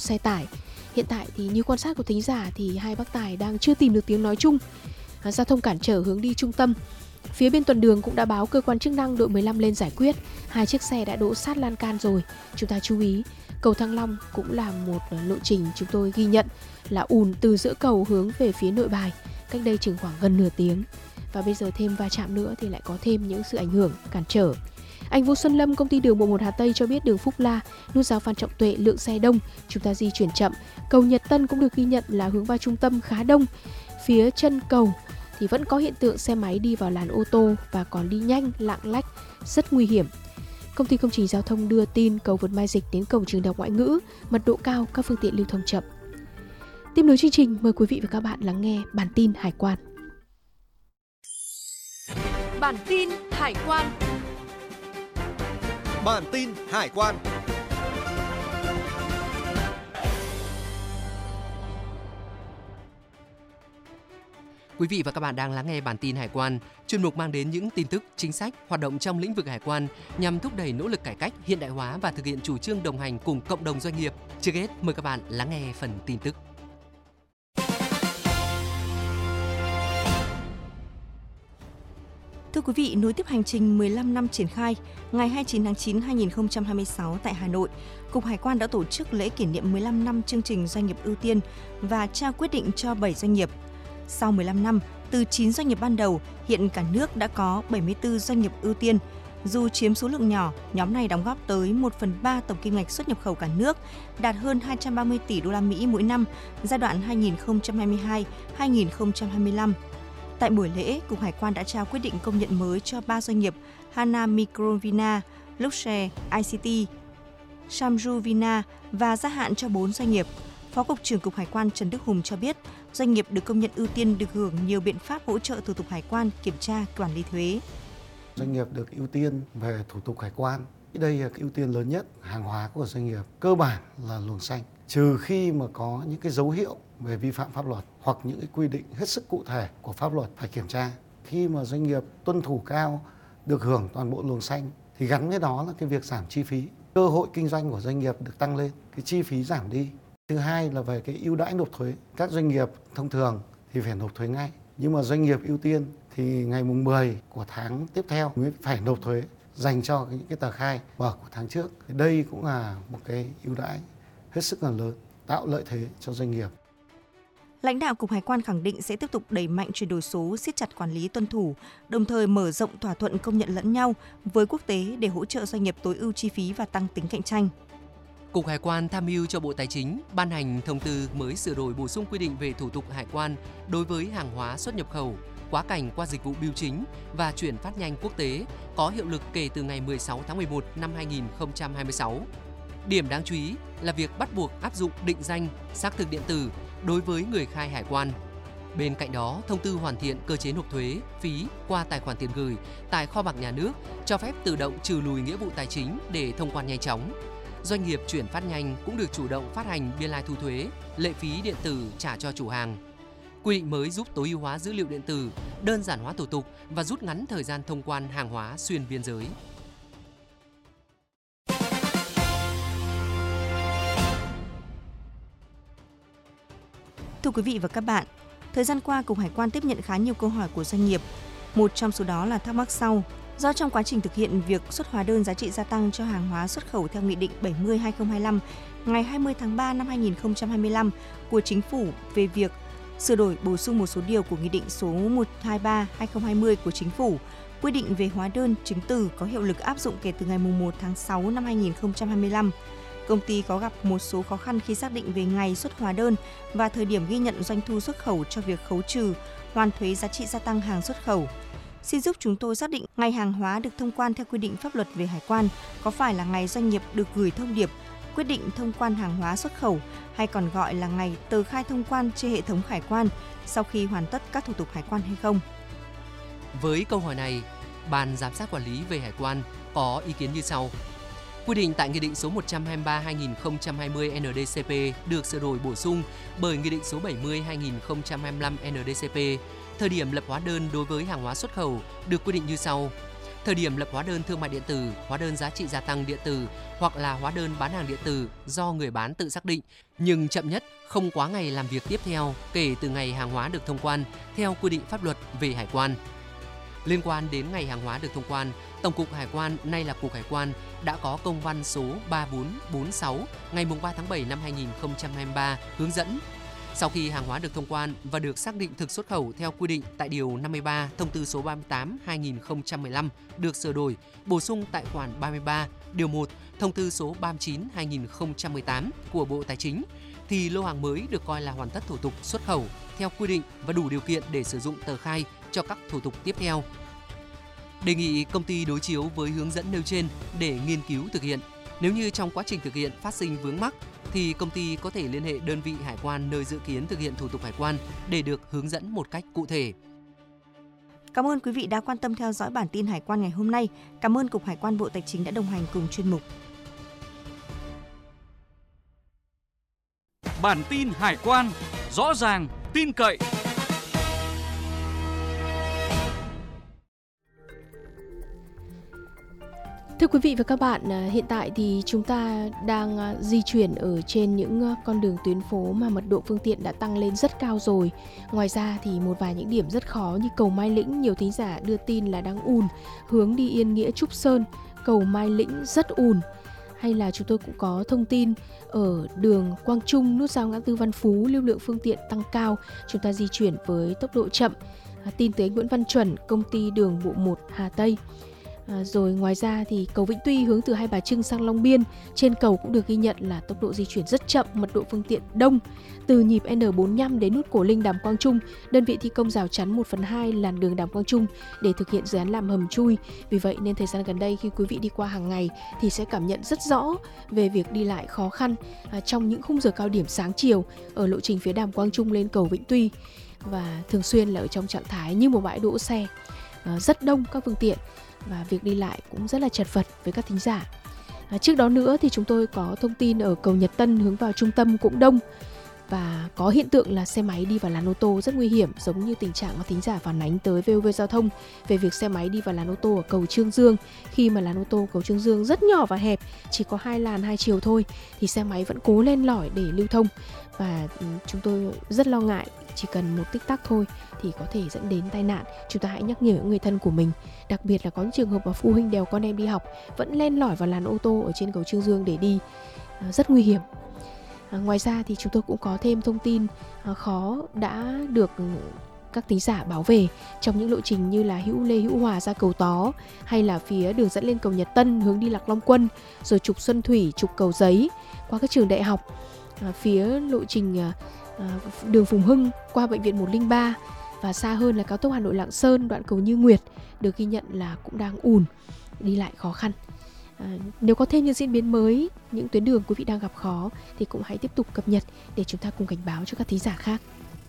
xe tải. Hiện tại thì như quan sát của thính giả thì hai bác tài đang chưa tìm được tiếng nói chung. Giao thông cản trở hướng đi trung tâm. Phía bên tuần đường cũng đã báo cơ quan chức năng đội 15 lên giải quyết. 2 chiếc xe đã đỗ sát lan can rồi. Chúng ta chú ý, cầu Thăng Long cũng là một lộ trình chúng tôi ghi nhận là ùn từ giữa cầu hướng về phía Nội Bài, cách đây chừng khoảng gần nửa tiếng. Và bây giờ thêm va chạm nữa thì lại có thêm những sự ảnh hưởng, cản trở. Anh Vũ Xuân Lâm, công ty đường bộ 1 Hà Tây cho biết đường Phúc La, nút giao Phan Trọng Tuệ lượng xe đông, chúng ta di chuyển chậm. Cầu Nhật Tân cũng được ghi nhận là hướng vào trung tâm khá đông. Phía chân cầu thì vẫn có hiện tượng xe máy đi vào làn ô tô và còn đi nhanh, lạng lách, rất nguy hiểm. Công ty công trình giao thông đưa tin cầu vượt Mai Dịch đến cổng trường đại học ngoại ngữ, mật độ cao, các phương tiện lưu thông chậm. Tiếp nối chương trình, mời quý vị và các bạn lắng nghe bản tin hải quan. Bản tin hải quan. Bản tin hải quan. Quý vị và các bạn đang lắng nghe bản tin hải quan, chuyên mục mang đến những tin tức, chính sách, hoạt động trong lĩnh vực hải quan nhằm thúc đẩy nỗ lực cải cách, hiện đại hóa và thực hiện chủ trương đồng hành cùng cộng đồng doanh nghiệp. Trước hết, mời các bạn lắng nghe phần tin tức. Thưa quý vị, nối tiếp hành trình 15 năm triển khai, ngày 29 tháng 9 2026 tại Hà Nội, Cục Hải quan đã tổ chức lễ kỷ niệm 15 năm chương trình doanh nghiệp ưu tiên và trao quyết định cho 7 doanh nghiệp. Sau 15 năm, từ 9 doanh nghiệp ban đầu, hiện cả nước đã có 74 doanh nghiệp ưu tiên. Dù chiếm số lượng nhỏ, nhóm này đóng góp tới 1/3 tổng kim ngạch xuất nhập khẩu cả nước, đạt hơn 230 tỷ đô la Mỹ mỗi năm, giai đoạn 2022-2025. Tại buổi lễ, Cục Hải quan đã trao quyết định công nhận mới cho 3 doanh nghiệp Hana Microvina, Luxe ICT, Samju Vina và gia hạn cho 4 doanh nghiệp. Phó Cục trưởng Cục Hải quan Trần Đức Hùng cho biết, doanh nghiệp được công nhận ưu tiên được hưởng nhiều biện pháp hỗ trợ thủ tục hải quan, kiểm tra, quản lý thuế. Doanh nghiệp được ưu tiên về thủ tục hải quan. Đây là cái ưu tiên lớn nhất, hàng hóa của doanh nghiệp cơ bản là luồng xanh. Trừ khi mà có những cái dấu hiệu về vi phạm pháp luật hoặc những cái quy định hết sức cụ thể của pháp luật phải kiểm tra. Khi mà doanh nghiệp tuân thủ cao được hưởng toàn bộ luồng xanh thì gắn với đó là cái việc giảm chi phí. Cơ hội kinh doanh của doanh nghiệp được tăng lên, cái chi phí giảm đi. Thứ hai là về cái ưu đãi nộp thuế. Các doanh nghiệp thông thường thì phải nộp thuế ngay. Nhưng mà doanh nghiệp ưu tiên thì ngày mùng 10 của tháng tiếp theo mới phải nộp thuế dành cho những cái tờ khai mở của tháng trước. Đây cũng là một cái ưu đãi hết sức là lớn, tạo lợi thế cho doanh nghiệp. Lãnh đạo Cục Hải quan khẳng định sẽ tiếp tục đẩy mạnh chuyển đổi số, siết chặt quản lý tuân thủ, đồng thời mở rộng thỏa thuận công nhận lẫn nhau với quốc tế để hỗ trợ doanh nghiệp tối ưu chi phí và tăng tính cạnh tranh. Cục Hải quan tham mưu cho Bộ Tài chính ban hành thông tư mới sửa đổi bổ sung quy định về thủ tục hải quan đối với hàng hóa xuất nhập khẩu, quá cảnh qua dịch vụ bưu chính và chuyển phát nhanh quốc tế có hiệu lực kể từ ngày 16 tháng 11 năm 2026. Điểm đáng chú ý là việc bắt buộc áp dụng định danh, xác thực điện tử đối với người khai hải quan. Bên cạnh đó, thông tư hoàn thiện cơ chế nộp thuế, phí qua tài khoản tiền gửi tại kho bạc nhà nước, cho phép tự động trừ lùi nghĩa vụ tài chính để thông quan nhanh chóng. Doanh nghiệp chuyển phát nhanh cũng được chủ động phát hành biên lai thu thuế, lệ phí điện tử trả cho chủ hàng. Quy định mới giúp tối ưu hóa dữ liệu điện tử, đơn giản hóa thủ tục và rút ngắn thời gian thông quan hàng hóa xuyên biên giới. Thưa quý vị và các bạn, thời gian qua Cục Hải quan tiếp nhận khá nhiều câu hỏi của doanh nghiệp. Một trong số đó là thắc mắc sau: do trong quá trình thực hiện việc xuất hóa đơn giá trị gia tăng cho hàng hóa xuất khẩu theo Nghị định 70/2025 ngày 20 tháng 3 năm 2025 của Chính phủ về việc sửa đổi bổ sung một số điều của Nghị định số 123/2020 của Chính phủ quy định về hóa đơn chứng từ có hiệu lực áp dụng kể từ ngày 1 tháng 6 năm 2025. Công ty có gặp một số khó khăn khi xác định về ngày xuất hóa đơn và thời điểm ghi nhận doanh thu xuất khẩu cho việc khấu trừ, hoàn thuế giá trị gia tăng hàng xuất khẩu. Xin giúp chúng tôi xác định ngày hàng hóa được thông quan theo quy định pháp luật về hải quan có phải là ngày doanh nghiệp được gửi thông điệp quyết định thông quan hàng hóa xuất khẩu hay còn gọi là ngày tờ khai thông quan trên hệ thống hải quan sau khi hoàn tất các thủ tục hải quan hay không? Với câu hỏi này, Ban Giám sát Quản lý về Hải quan có ý kiến như sau. Quy định tại Nghị định số 123/2020 NDCP được sửa đổi bổ sung bởi Nghị định số 70/2025 NDCP. Thời điểm lập hóa đơn đối với hàng hóa xuất khẩu được quy định như sau. thời điểm lập hóa đơn thương mại điện tử, hóa đơn giá trị gia tăng điện tử hoặc là hóa đơn bán hàng điện tử do người bán tự xác định, nhưng chậm nhất không quá ngày làm việc tiếp theo kể từ ngày hàng hóa được thông quan theo quy định pháp luật về hải quan. Liên quan đến ngày hàng hóa được thông quan, Tổng cục Hải quan, nay là Cục Hải quan, đã có công văn số 3446 ngày 3 tháng 7 năm 2023 hướng dẫn. Sau khi hàng hóa được thông quan và được xác định thực xuất khẩu theo quy định tại Điều 53 Thông tư số 38/2015 được sửa đổi, bổ sung tại khoản 33, Điều 1, Thông tư số 39/2018 của Bộ Tài chính, thì lô hàng mới được coi là hoàn tất thủ tục xuất khẩu theo quy định và đủ điều kiện để sử dụng tờ khai cho các thủ tục tiếp theo. Đề nghị công ty đối chiếu với hướng dẫn nêu trên để nghiên cứu thực hiện. Nếu như trong quá trình thực hiện phát sinh vướng mắc, thì công ty có thể liên hệ đơn vị hải quan nơi dự kiến thực hiện thủ tục hải quan để được hướng dẫn một cách cụ thể. Cảm ơn quý vị đã quan tâm theo dõi bản tin hải quan ngày hôm nay. Cảm ơn Cục Hải quan Bộ Tài chính đã đồng hành cùng chuyên mục. Bản tin hải quan, rõ ràng, tin cậy. Thưa quý vị và các bạn, hiện tại thì chúng ta đang di chuyển ở trên những con đường tuyến phố mà mật độ phương tiện đã tăng lên rất cao rồi. Ngoài ra thì một vài những điểm rất khó như cầu Mai Lĩnh, nhiều thính giả đưa tin là đang ùn, hướng đi Yên Nghĩa Trúc Sơn, cầu Mai Lĩnh rất ùn. Hay là chúng tôi cũng có thông tin ở đường Quang Trung, nút giao ngã tư Văn Phú, lưu lượng phương tiện tăng cao, chúng ta di chuyển với tốc độ chậm. Tin tới Nguyễn Văn Chuẩn, công ty đường bộ 1 Hà Tây. Rồi ngoài ra thì cầu Vĩnh Tuy hướng từ Hai Bà Trưng sang Long Biên, trên cầu cũng được ghi nhận là tốc độ di chuyển rất chậm, mật độ phương tiện đông. Từ nhịp N45 đến nút Cổ Linh Đàm Quang Trung, đơn vị thi công rào chắn 1/2 làn đường Đàm Quang Trung để thực hiện dự án làm hầm chui. Vì vậy nên thời gian gần đây khi quý vị đi qua hàng ngày thì sẽ cảm nhận rất rõ về việc đi lại khó khăn trong những khung giờ cao điểm sáng chiều ở lộ trình phía Đàm Quang Trung lên cầu Vĩnh Tuy, và thường xuyên là ở trong trạng thái như một bãi đỗ xe, rất đông các phương tiện và việc đi lại cũng rất là chật vật với các thính giả. Trước đó nữa thì chúng tôi có thông tin ở cầu Nhật Tân hướng vào trung tâm cũng đông và có hiện tượng là xe máy đi vào làn ô tô rất nguy hiểm, giống như tình trạng mà thính giả phản ánh tới VOV Giao thông về việc xe máy đi vào làn ô tô ở cầu Trương Dương. Khi mà làn ô tô cầu Trương Dương rất nhỏ và hẹp, chỉ có 2 làn 2 chiều thôi, thì xe máy vẫn cố len lỏi để lưu thông. Và chúng tôi rất lo ngại, chỉ cần một tích tắc thôi thì có thể dẫn đến tai nạn. Chúng ta hãy nhắc nhở người thân của mình, đặc biệt là có những trường hợp mà phụ huynh đèo con em đi học vẫn len lỏi vào làn ô tô ở trên cầu Trương Dương để đi, rất nguy hiểm. Ngoài ra thì chúng tôi cũng có thêm thông tin khó đã được các thính giả báo về trong những lộ trình như là Hữu Lê Hữu Hòa ra cầu Tó, hay là phía đường dẫn lên cầu Nhật Tân hướng đi Lạc Long Quân, rồi trục Xuân Thủy, trục cầu Giấy qua các trường đại học, phía lộ trình đường Phùng Hưng qua bệnh viện 103, và xa hơn là cao tốc Hà Nội Lạng Sơn đoạn cầu Như Nguyệt được ghi nhận là cũng đang ùn, đi lại khó khăn. Nếu có thêm những diễn biến mới, những tuyến đường quý vị đang gặp khó thì cũng hãy tiếp tục cập nhật để chúng ta cùng cảnh báo cho các thính giả khác.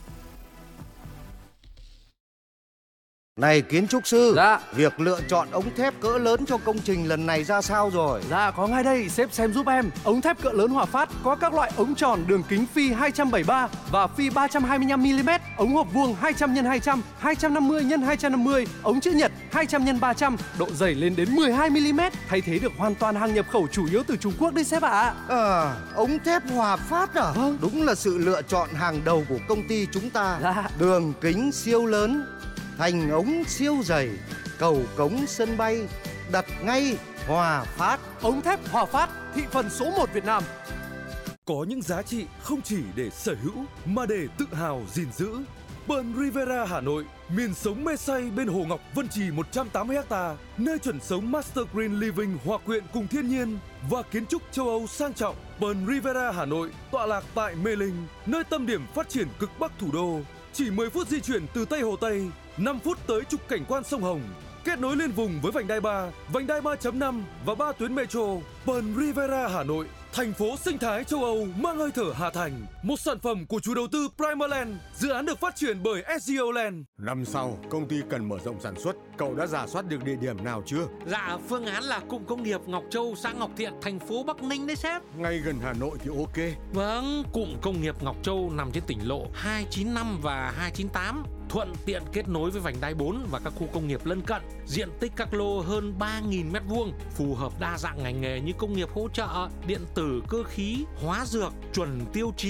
Này kiến trúc sư, Dạ. việc lựa chọn ống thép cỡ lớn cho công trình lần này ra sao rồi? Dạ có ngay đây, sếp xem giúp em. Ống thép cỡ lớn Hòa Phát có các loại ống tròn đường kính phi 273 và phi 325mm, ống hộp vuông 200x200, 250x250, ống chữ nhật 200x300, độ dày lên đến 12mm, thay thế được hoàn toàn hàng nhập khẩu chủ yếu từ Trung Quốc đấy sếp ạ. Ống thép Hòa Phát à? Vâng. Đúng là sự lựa chọn hàng đầu của công ty chúng ta. Dạ. Đường kính siêu lớn, thành ống siêu dày, cầu cống sân bay, đặt ngay Hòa Phát. Ống thép Hòa Phát, thị phần số 1 Việt Nam. Có những giá trị không chỉ để sở hữu mà để tự hào gìn giữ. Pearl Riviera Hà Nội, miền sống mê say bên Hồ Ngọc Vân Trì 180ha, nơi chuẩn sống Master Green Living hòa quyện cùng thiên nhiên và kiến trúc châu Âu sang trọng. Pearl Riviera Hà Nội tọa lạc tại Mê Linh, nơi tâm điểm phát triển cực bắc thủ đô. Chỉ 10 phút di chuyển từ Tây Hồ Tây, 5 phút tới trục cảnh quan sông Hồng, kết nối liên vùng với vành đai 3, vành đai 3.5 và 3 tuyến metro. Pearl Riviera Hà Nội, thành phố sinh thái châu Âu mang hơi thở Hà Thành, một sản phẩm của chủ đầu tư Primaland. Dự án được phát triển bởi SGO Land. Năm sau, công ty cần mở rộng sản xuất. Cậu đã rà soát được địa điểm nào chưa? Dạ, phương án là cụm công nghiệp Ngọc Châu, xã Ngọc Thiện, thành phố Bắc Ninh đấy sếp. Ngay gần Hà Nội thì ok. Vâng, cụm công nghiệp Ngọc Châu nằm trên tỉnh lộ 295 và 298. thuận tiện kết nối với vành đai 4 và các khu công nghiệp lân cận. Diện tích các lô hơn 3.000 m2, phù hợp đa dạng ngành nghề như công nghiệp hỗ trợ, điện tử, cơ khí, hóa dược, chuẩn tiêu chí